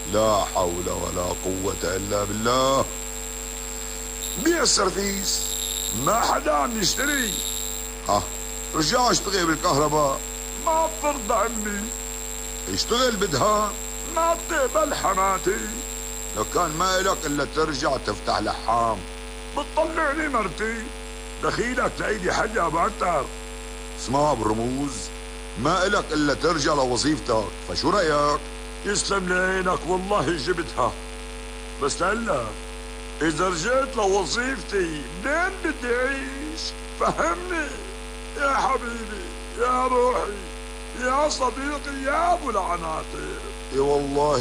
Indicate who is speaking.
Speaker 1: لا حول ولا قوة إلا بالله. بيع السرفيس.
Speaker 2: ما حدا عم يشتري.
Speaker 1: ها رجع اشتغل بالكهرباء.
Speaker 2: ما بترضى عمي.
Speaker 1: اشتغل بدها.
Speaker 2: ما بتقبل حماتي.
Speaker 1: لو كان ما إلك إلا ترجع تفتح لحام.
Speaker 2: بتطلعني مرتي. دخيلك لإيدي حاجة بأكتر.
Speaker 1: اسمع بالرموز، ما إلك إلا ترجع لوظيفتك، فشو رأيك؟
Speaker 2: يسلم لعينك والله جبتها. بس هلا إذا رجعت لوظيفتي منين بدي أعيش؟ فهمني يا حبيبي يا روحي يا صديقي يا أبو العناطر.
Speaker 1: اي والله